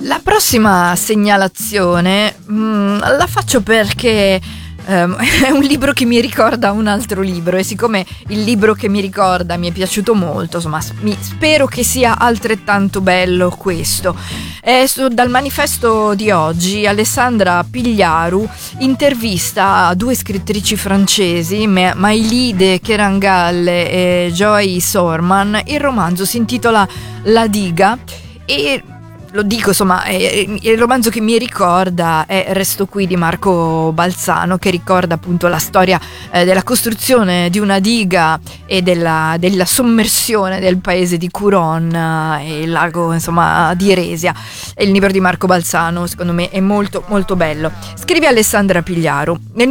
La prossima segnalazione la faccio perché è un libro che mi ricorda un altro libro, e siccome il libro che mi ricorda mi è piaciuto molto, insomma, spero che sia altrettanto bello questo. Dal manifesto di oggi Alessandra Pigliaru intervista due scrittrici francesi, Maïli Kerangal e Joy Sorman. Il romanzo si intitola La diga e lo dico, insomma, il romanzo che mi ricorda è Resto qui di Marco Balzano, che ricorda appunto la storia della costruzione di una diga e della sommersione del paese di Curon e il lago, insomma, di Resia. E il libro di Marco Balzano secondo me è molto molto bello. Scrive Alessandra Pigliaru: nel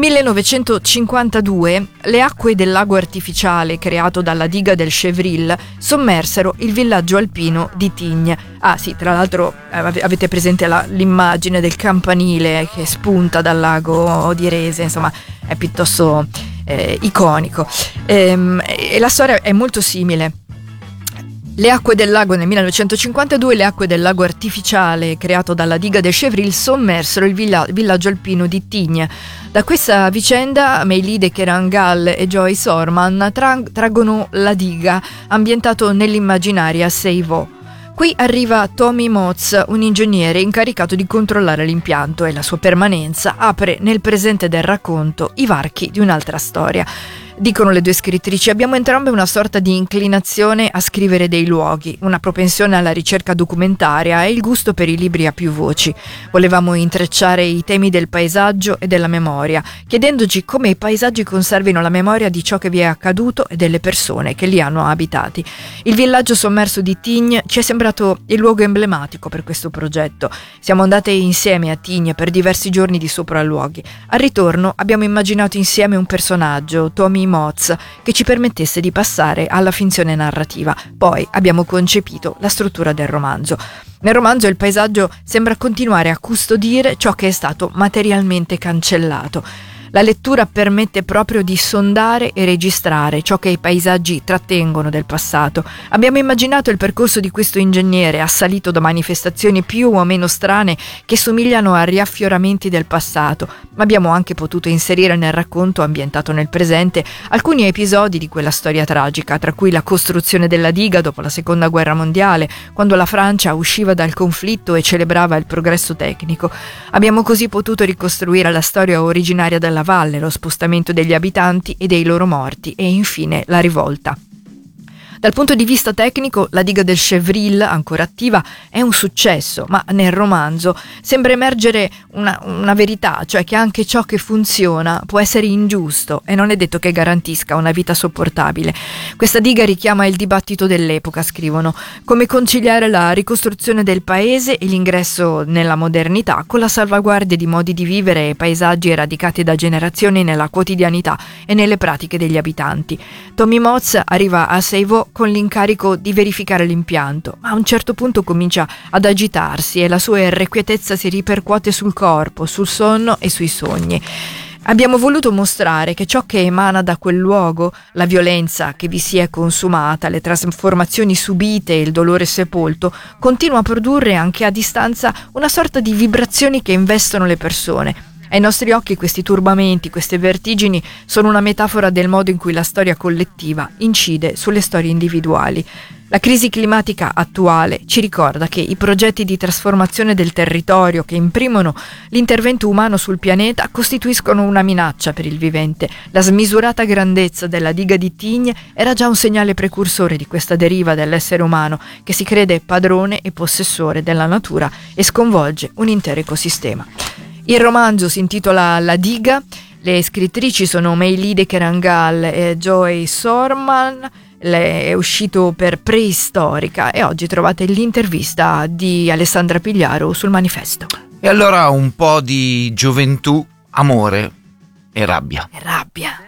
1952 le acque del lago artificiale creato dalla diga del Chevril sommersero il villaggio alpino di Tignes. Ah sì, tra l'altro avete presente l'immagine del campanile che spunta dal lago di Resia, insomma è piuttosto iconico, e la storia è molto simile. Le acque del lago nel 1952, le acque del lago artificiale creato dalla diga del Chevril sommersero il villaggio alpino di Tignes. Da questa vicenda Maïli Kerangal e Joy Sorman traggono La diga, ambientato nell'immaginaria Seyvaux. Qui arriva Tommy Motz, un ingegnere incaricato di controllare l'impianto, e la sua permanenza apre nel presente del racconto i varchi di un'altra storia. Dicono le due scrittrici: abbiamo entrambe una sorta di inclinazione a scrivere dei luoghi, una propensione alla ricerca documentaria e il gusto per i libri a più voci. Volevamo intrecciare i temi del paesaggio e della memoria, chiedendoci come i paesaggi conservino la memoria di ciò che vi è accaduto e delle persone che li hanno abitati. Il villaggio sommerso di Tignes ci è sembrato il luogo emblematico per questo progetto. Siamo andate insieme a Tignes per diversi giorni di sopralluoghi. Al ritorno abbiamo immaginato insieme un personaggio, Tommy Motz, che ci permettesse di passare alla finzione narrativa. Poi abbiamo concepito la struttura del romanzo. Nel romanzo il paesaggio sembra continuare a custodire ciò che è stato materialmente cancellato. La lettura permette proprio di sondare e registrare ciò che i paesaggi trattengono del passato. Abbiamo immaginato il percorso di questo ingegnere assalito da manifestazioni più o meno strane che somigliano a riaffioramenti del passato, ma abbiamo anche potuto inserire nel racconto, ambientato nel presente, alcuni episodi di quella storia tragica, tra cui la costruzione della diga dopo la Seconda Guerra Mondiale, quando la Francia usciva dal conflitto e celebrava il progresso tecnico. Abbiamo così potuto ricostruire la storia originaria della valle, lo spostamento degli abitanti e dei loro morti e infine la rivolta. Dal punto di vista tecnico, la diga del Chevril, ancora attiva, è un successo, ma nel romanzo sembra emergere una verità, cioè che anche ciò che funziona può essere ingiusto e non è detto che garantisca una vita sopportabile. Questa diga richiama il dibattito dell'epoca, scrivono: come conciliare la ricostruzione del paese e l'ingresso nella modernità con la salvaguardia di modi di vivere e paesaggi eradicati da generazioni nella quotidianità e nelle pratiche degli abitanti. Tommy Motz arriva a Seyvaux con l'incarico di verificare l'impianto, ma a un certo punto comincia ad agitarsi e la sua irrequietezza si ripercuote sul corpo, sul sonno e sui sogni. Abbiamo voluto mostrare che ciò che emana da quel luogo, la violenza che vi si è consumata, le trasformazioni subite e il dolore sepolto, continua a produrre anche a distanza una sorta di vibrazioni che investono le persone. Ai nostri occhi questi turbamenti, queste vertigini sono una metafora del modo in cui la storia collettiva incide sulle storie individuali. La crisi climatica attuale ci ricorda che i progetti di trasformazione del territorio che imprimono l'intervento umano sul pianeta costituiscono una minaccia per il vivente. La smisurata grandezza della diga di Tignes era già un segnale precursore di questa deriva dell'essere umano che si crede padrone e possessore della natura e sconvolge un intero ecosistema. Il romanzo si intitola La diga, le scrittrici sono Maïli Kerangal e Joy Sorman, è uscito per Preistorica e oggi trovate l'intervista di Alessandra Pigliaru sul manifesto. E allora un po' di gioventù, amore e rabbia. E rabbia.